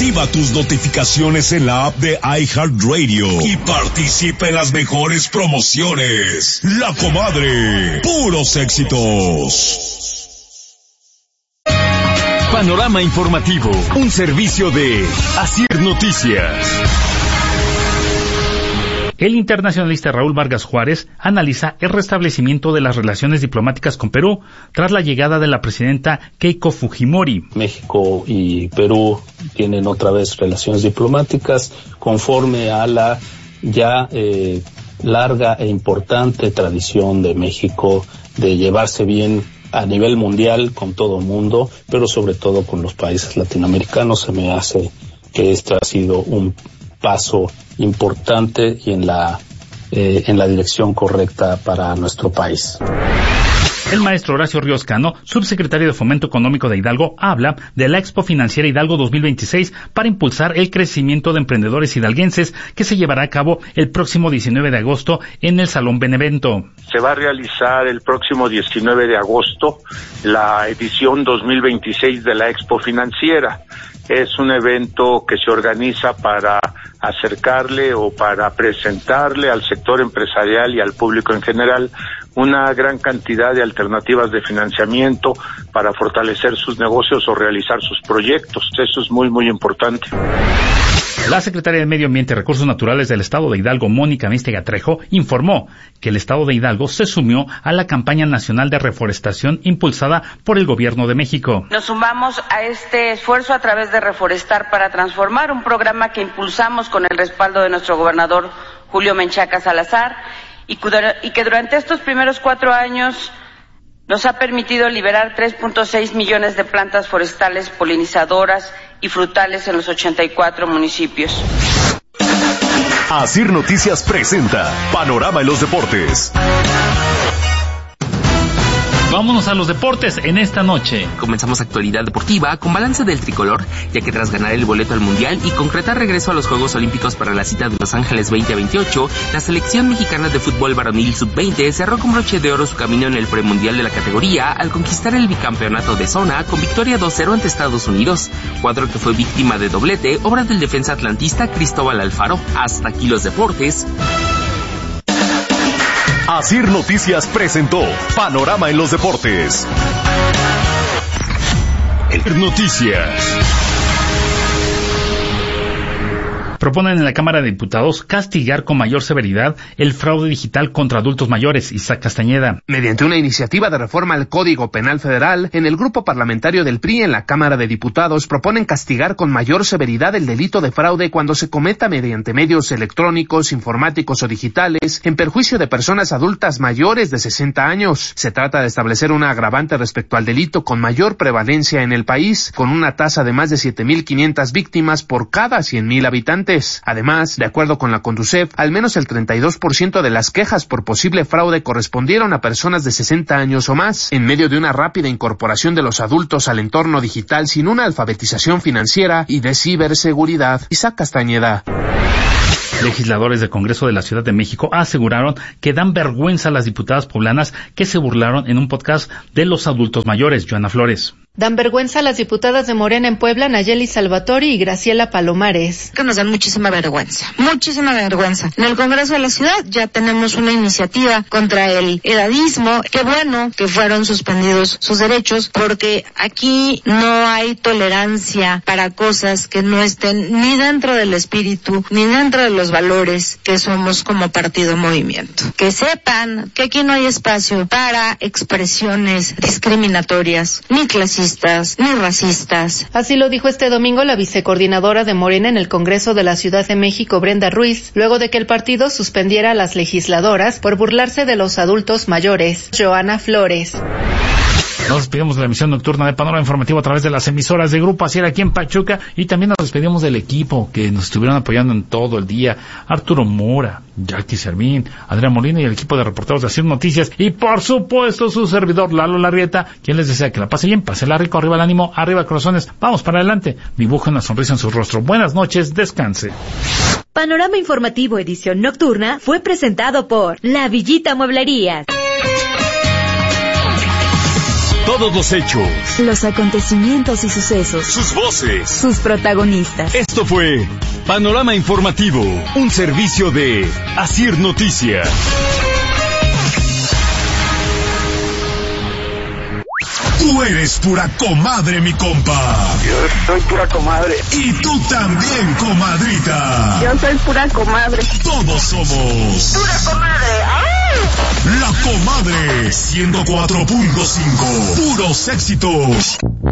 Activa tus notificaciones en la app de iHeartRadio y participa en las mejores promociones. La Comadre, puros éxitos. Panorama informativo, un servicio de Asir Noticias. El internacionalista Raúl Vargas Juárez analiza el restablecimiento de las relaciones diplomáticas con Perú tras la llegada de la presidenta Keiko Fujimori. México y Perú tienen otra vez relaciones diplomáticas conforme a la ya larga e importante tradición de México de llevarse bien a nivel mundial con todo el mundo, pero sobre todo con los países latinoamericanos. Se me hace que esto ha sido un paso importante y en la dirección correcta para nuestro país. El maestro Horacio Ríos Cano, subsecretario de Fomento Económico de Hidalgo, habla de la Expo Financiera Hidalgo 2026 para impulsar el crecimiento de emprendedores hidalguenses que se llevará a cabo el próximo 19 de agosto en el Salón Benevento. Se va a realizar el próximo 19 de agosto la edición 2026 de la Expo Financiera. Es un evento que se organiza para acercarle o para presentarle al sector empresarial y al público en general una gran cantidad de alternativas de financiamiento para fortalecer sus negocios o realizar sus proyectos. Eso es muy, muy importante. La secretaria de Medio Ambiente y Recursos Naturales del Estado de Hidalgo, Mónica Místega Trejo, informó que el Estado de Hidalgo se sumió a la campaña nacional de reforestación impulsada por el Gobierno de México. Nos sumamos a este esfuerzo a través de Reforestar para Transformar, un programa que impulsamos con el respaldo de nuestro gobernador Julio Menchaca Salazar y que durante estos primeros 4 años nos ha permitido liberar 3.6 millones de plantas forestales polinizadoras y frutales en los 84 municipios. Asir Noticias presenta Panorama en los Deportes. Vámonos a los deportes en esta noche. Comenzamos actualidad deportiva con balance del tricolor, ya que tras ganar el boleto al Mundial y concretar regreso a los Juegos Olímpicos para la cita de Los Ángeles 2028, la selección mexicana de fútbol varonil sub-20 cerró con broche de oro su camino en el premundial de la categoría al conquistar el bicampeonato de zona con victoria 2-0 ante Estados Unidos, cuadro que fue víctima de doblete, obra del defensa atlantista Cristóbal Alfaro. Hasta aquí los deportes. Asir Noticias presentó Panorama en los Deportes. Noticias. Proponen en la Cámara de Diputados castigar con mayor severidad el fraude digital contra adultos mayores. Isaac Castañeda. Mediante una iniciativa de reforma al Código Penal Federal, en el grupo parlamentario del PRI en la Cámara de Diputados proponen castigar con mayor severidad el delito de fraude cuando se cometa mediante medios electrónicos, informáticos o digitales en perjuicio de personas adultas mayores de 60 años. Se trata de establecer una agravante respecto al delito con mayor prevalencia en el país, con una tasa de más de 7.500 víctimas por cada 100.000 habitantes. Además, de acuerdo con la Conducef, al menos el 32% de las quejas por posible fraude correspondieron a personas de 60 años o más, en medio de una rápida incorporación de los adultos al entorno digital sin una alfabetización financiera y de ciberseguridad. Isaac Castañeda. Legisladores del Congreso de la Ciudad de México aseguraron que dan vergüenza a las diputadas poblanas que se burlaron en un podcast de los adultos mayores. Joana Flores. Dan vergüenza a las diputadas de Morena en Puebla, Nayeli Salvatori y Graciela Palomares. Que nos dan muchísima vergüenza. En el Congreso de la Ciudad ya tenemos una iniciativa contra el edadismo. Qué bueno que fueron suspendidos sus derechos, porque aquí no hay tolerancia para cosas que no estén ni dentro del espíritu, ni dentro de los valores que somos como partido movimiento. Que sepan que aquí no hay espacio para expresiones discriminatorias, ni clasistas, ni racistas. Así lo dijo este domingo la vicecoordinadora de Morena en el Congreso de la Ciudad de México, Brenda Ruiz, luego de que el partido suspendiera a las legisladoras por burlarse de los adultos mayores. Joana Flores. Nos despedimos de la emisión nocturna de Panorama Informativo a través de las emisoras de Grupo Asir aquí en Pachuca, y también nos despedimos del equipo que nos estuvieron apoyando en todo el día: Arturo Mora, Jackie Servín, Adrián Molina y el equipo de reporteros de Asir Noticias, y por supuesto su servidor Lalo Larrieta, quien les desea que la pase bien, pásela rico, arriba el ánimo, arriba corazones, vamos para adelante, dibuja una sonrisa en su rostro. Buenas noches, descanse. Panorama Informativo edición nocturna fue presentado por La Villita Mueblerías. Todos los hechos, los acontecimientos y sucesos, sus voces, sus protagonistas. Esto fue Panorama Informativo, un servicio de Asir Noticias. Tú eres pura comadre, mi compa. Yo soy pura comadre. Y tú también, comadrita. Yo soy pura comadre. Todos somos pura comadre. La Comadre 104.5. Puros éxitos.